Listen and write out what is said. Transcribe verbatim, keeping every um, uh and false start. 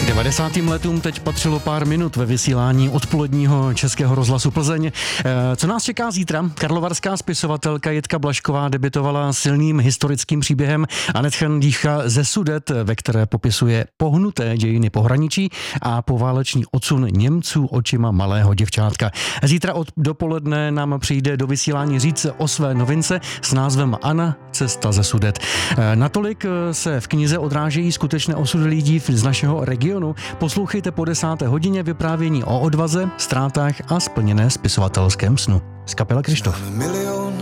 devadesátým letům teď patřilo pár minut ve vysílání odpoledního Českého rozhlasu Plzeň. Co nás čeká zítra? Karlovarská spisovatelka Jitka Blažková debitovala silným historickým příběhem Anetchen Dýcha ze Sudet, ve které popisuje pohnuté dějiny pohraničí a poválečný odsun Němců očima malého děvčátka. Zítra od dopoledne nám přijde do vysílání říct o své novince s názvem Anna, cesta ze Sudet. Natolik se v knize odrážejí skutečné osudy lidí z našeho regionu. Poslouchejte po desáté hodině vyprávění o odvaze, ztrátách a splněné spisovatelském snu. Z kapela Krištof. Milion